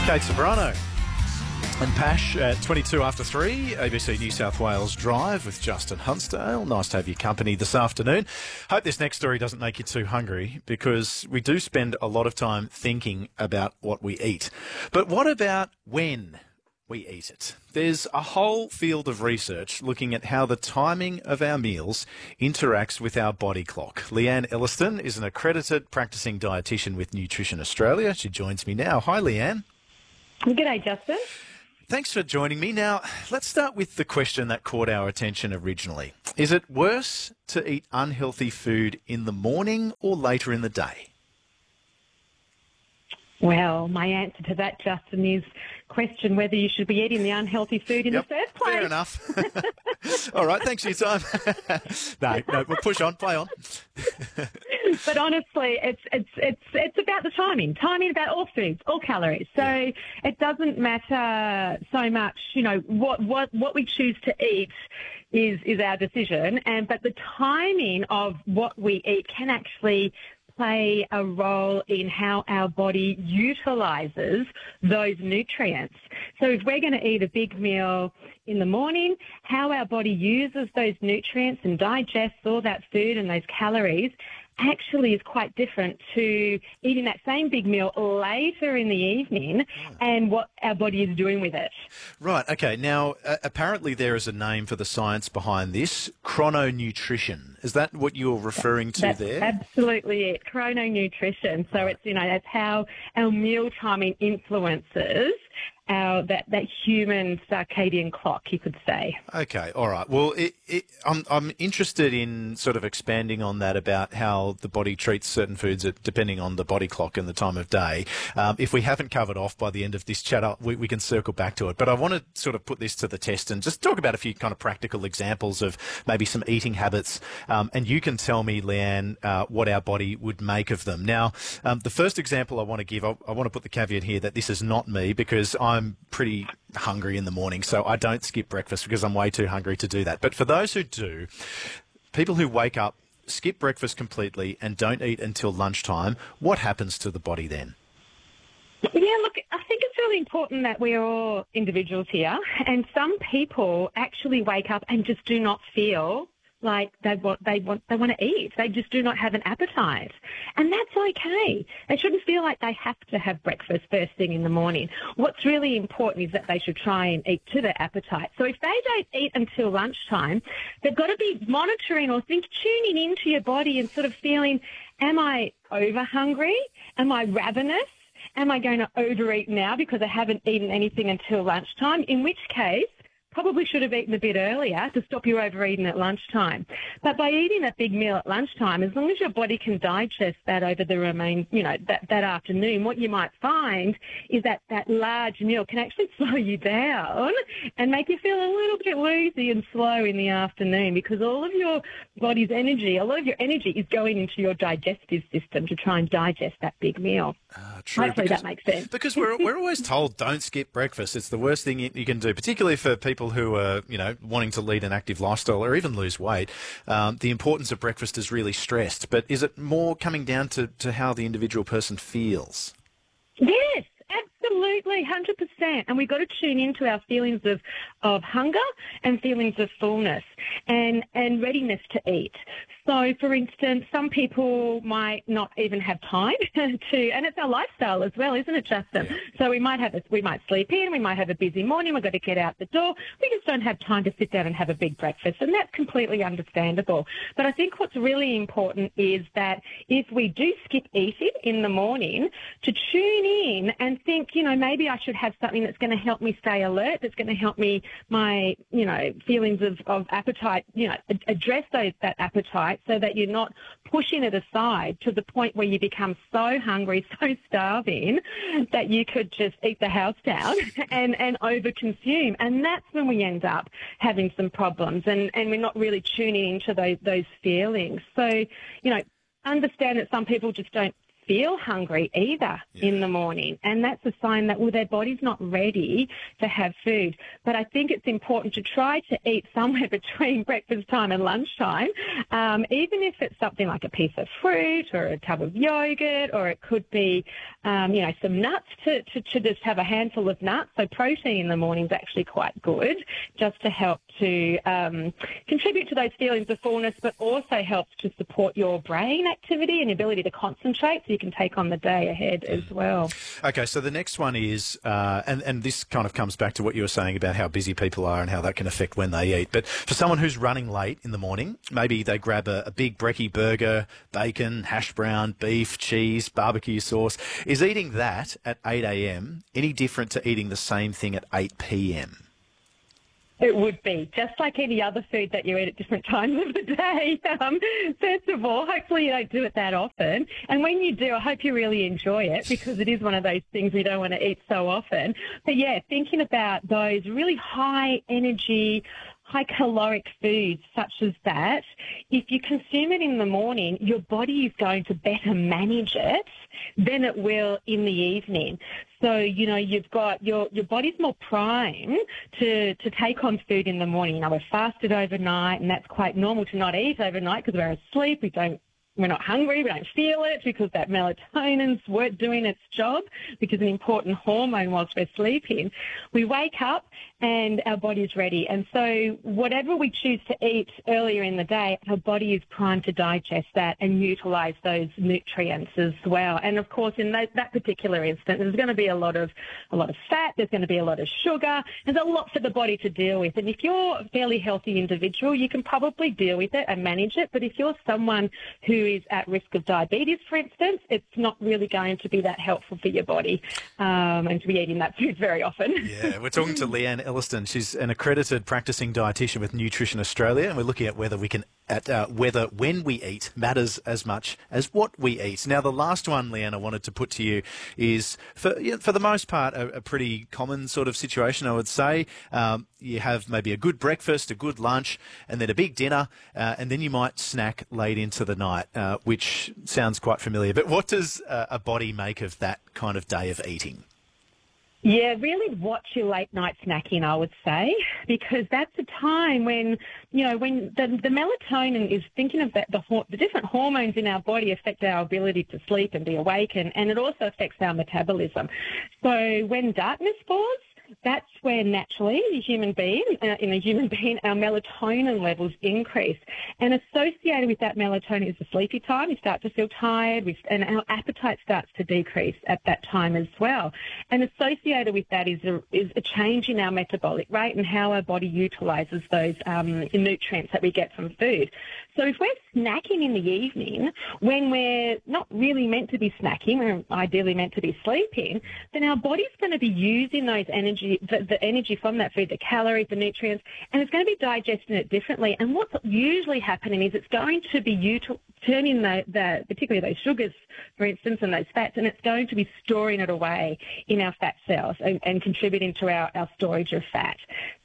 Kate Sobrano and Pash at 22 after 3, ABC New South Wales Drive with Justin Huntsdale. Nice to have your company this afternoon. Hope this next story doesn't make you too hungry, because we do spend a lot of time thinking about what we eat. But what about when we eat it? There's a whole field of research looking at how the timing of our meals interacts with our body clock. Leanne Elliston is an accredited practicing dietitian with Nutrition Australia. She joins me now. Hi, Leanne. G'day, Justin. Thanks for joining me. Now, let's start with the question that caught our attention originally. Is it worse to eat unhealthy food in the morning or later in the day? Well, my answer to that, Justin, is question whether you should be eating the unhealthy food in the first place. Fair enough. All right, thanks for your time. No, we'll push on, play on. But honestly, it's about the timing about all foods, all calories. So it doesn't matter so much, what we choose to eat is our decision, but the timing of what we eat can actually play a role in how our body utilises those nutrients. So if we're going to eat a big meal in the morning, how our body uses those nutrients and digests all that food and those calories actually is quite different to eating that same big meal later in the evening and what our body is doing with it. Right, okay. Now, apparently there is a name for the science behind this, chrononutrition. Is that what you're referring to there? Absolutely it, chrononutrition. So it's, that's how our meal timing influences that human circadian clock, you could say. Okay, all right. Well, I'm interested in sort of expanding on that about how the body treats certain foods depending on the body clock and the time of day. If we haven't covered off by the end of this chat, we can circle back to it. But I want to sort of put this to the test and just talk about a few kind of practical examples of maybe some eating habits. And you can tell me, Leanne, what our body would make of them. Now, the first example I want to give, I want to put the caveat here that this is not me, because I'm pretty hungry in the morning, so I don't skip breakfast because I'm way too hungry to do that. But for those who do, people who wake up, skip breakfast completely and don't eat until lunchtime, what happens to the body then? Yeah, look, I think it's really important that we're all individuals here, and some people actually wake up and just do not feel like they want to eat. They just do not have an appetite. And that's okay. They shouldn't feel like they have to have breakfast first thing in the morning. What's really important is that they should try and eat to their appetite. So if they don't eat until lunchtime, they've got to be monitoring or tuning into your body and sort of feeling, am I over hungry? Am I ravenous? Am I going to overeat now because I haven't eaten anything until lunchtime? In which case, probably should have eaten a bit earlier to stop you overeating at lunchtime. But by eating a big meal at lunchtime, as long as your body can digest that over the that afternoon, what you might find is that large meal can actually slow you down and make you feel a little bit woozy and slow in the afternoon, because all of your body's energy, a lot of your energy is going into your digestive system to try and digest that big meal. True. Hopefully that makes sense. Because we're always told don't skip breakfast. It's the worst thing you can do, particularly for people who are, wanting to lead an active lifestyle or even lose weight. The importance of breakfast is really stressed. But is it more coming down to how the individual person feels? Yes. Absolutely, 100%. And we've got to tune into our feelings of hunger and feelings of fullness and readiness to eat. So, for instance, some people might not even have time to, and it's our lifestyle as well, isn't it, Justin? Yeah. So we might sleep in, we might have a busy morning, we've got to get out the door. We just don't have time to sit down and have a big breakfast, and that's completely understandable. But I think what's really important is that if we do skip eating in the morning, to tune in and think, maybe I should have something that's going to help me stay alert, that's going to help me, my, feelings of appetite, address that appetite, so that you're not pushing it aside to the point where you become so hungry, so starving, that you could just eat the house down and overconsume. And that's when we end up having some problems, and we're not really tuning into those feelings. So, understand that some people just don't feel hungry either in the morning. And that's a sign that, well, their body's not ready to have food. But I think it's important to try to eat somewhere between breakfast time and lunchtime, even if it's something like a piece of fruit or a tub of yogurt, or it could be, some nuts to just have a handful of nuts. So protein in the morning is actually quite good, just to help to contribute to those feelings of fullness, but also helps to support your brain activity and ability to concentrate so you can take on the day ahead as well. Okay, so the next one is, and this kind of comes back to what you were saying about how busy people are and how that can affect when they eat. But for someone who's running late in the morning, maybe they grab a big brekkie burger, bacon, hash brown, beef, cheese, barbecue sauce. Is eating that at 8 a.m. any different to eating the same thing at 8 p.m.? It would be, just like any other food that you eat at different times of the day. First of all, hopefully you don't do it that often. And when you do, I hope you really enjoy it, because it is one of those things we don't want to eat so often. But yeah, thinking about those really high energy, high caloric foods such as that, if you consume it in the morning, your body is going to better manage it than it will in the evening. So, you've got your body's more primed to take on food in the morning. We're fasted overnight, and that's quite normal to not eat overnight because we're asleep. We're not hungry, we don't feel it because that melatonin's doing its job, because an important hormone whilst we're sleeping. We wake up and our body's ready. And so whatever we choose to eat earlier in the day, our body is primed to digest that and utilise those nutrients as well. And of course, in that particular instance, there's going to be a lot of fat, there's going to be a lot of sugar, there's a lot for the body to deal with. And if you're a fairly healthy individual, you can probably deal with it and manage it. But if you're someone who is at risk of diabetes, for instance, it's not really going to be that helpful for your body and to be eating that food very often. Yeah, we're talking to Leanne Elliston. She's an accredited practicing dietitian with Nutrition Australia, and we're looking at whether whether when we eat matters as much as what we eat. Now, the last one, Leanne, I wanted to put to you is, for the most part, a pretty common sort of situation, I would say. You have maybe a good breakfast, a good lunch, and then a big dinner, and then you might snack late into the night, which sounds quite familiar. But what does a body make of that kind of day of eating? Yeah, really watch your late night snacking, I would say, because that's a time when, when the melatonin is thinking of that, the different hormones in our body affect our ability to sleep and be awake, and it also affects our metabolism. So when darkness falls, that's where naturally in a human being, our melatonin levels increase. And associated with that melatonin is the sleepy time. We start to feel tired, and our appetite starts to decrease at that time as well. And associated with that is a change in our metabolic rate and how our body utilises those nutrients that we get from food. So if we're snacking in the evening when we're not really meant to be snacking, we're ideally meant to be sleeping, then our body's going to be using those the energy from that food, the calories, the nutrients, and it's going to be digesting it differently. And what's usually happening is it's going to be turning particularly those sugars, for instance, and those fats, and it's going to be storing it away in our fat cells and contributing to our storage of fat.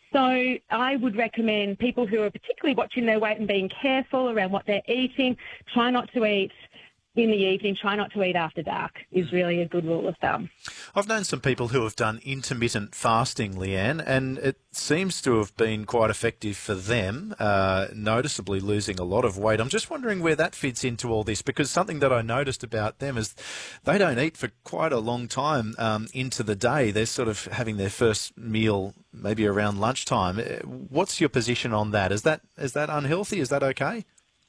So I would recommend people who are particularly watching their weight and being careful around what they're eating, try not to eat in the evening, try not to eat after dark is really a good rule of thumb. I've known some people who have done intermittent fasting, Leanne, and it seems to have been quite effective for them, noticeably losing a lot of weight. I'm just wondering where that fits into all this, because something that I noticed about them is they don't eat for quite a long time into the day. They're sort of having their first meal maybe around lunchtime. What's your position on that? Is that unhealthy? Is that okay?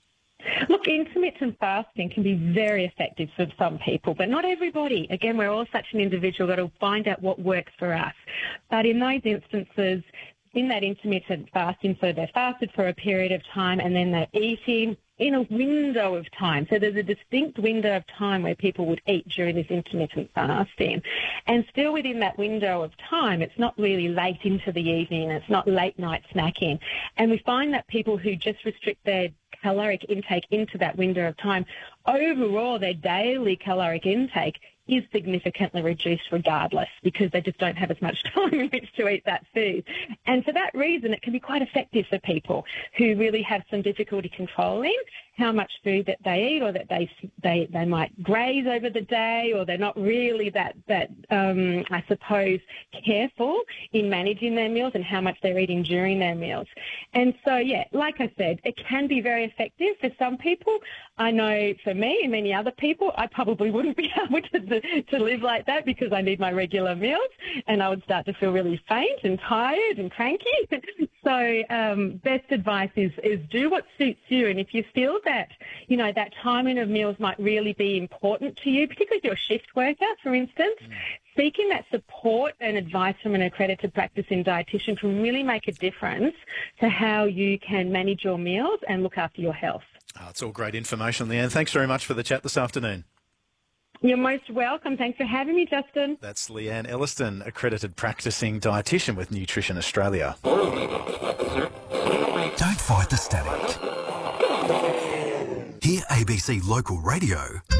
Look, intermittent fasting can be very effective for some people, but not everybody. Again, we're all such an individual that will find out what works for us. But in those instances, in that intermittent fasting, so they're fasted for a period of time and then they're eating in a window of time. So there's a distinct window of time where people would eat during this intermittent fasting. And still within that window of time, it's not really late into the evening, it's not late night snacking. And we find that people who just restrict their caloric intake into that window of time, overall their daily caloric intake is significantly reduced regardless, because they just don't have as much time in which to eat that food. And for that reason, it can be quite effective for people who really have some difficulty controlling how much food that they eat, or that they might graze over the day, or they're not really that I suppose careful in managing their meals and how much they're eating during their meals. And so, yeah, like I said, it can be very effective for some people. I know for me and many other people, I probably wouldn't be able to live like that, because I need my regular meals and I would start to feel really faint and tired and cranky. So best advice is do what suits you. And if you feel that, that timing of meals might really be important to you, particularly if you're a shift worker, for instance, seeking that support and advice from an accredited practicing dietitian can really make a difference to how you can manage your meals and look after your health. Oh, it's all great information, Leanne. Thanks very much for the chat this afternoon. You're most welcome. Thanks for having me, Justin. That's Leanne Elliston, accredited practicing dietitian with Nutrition Australia. Don't fight the static. Hear ABC Local Radio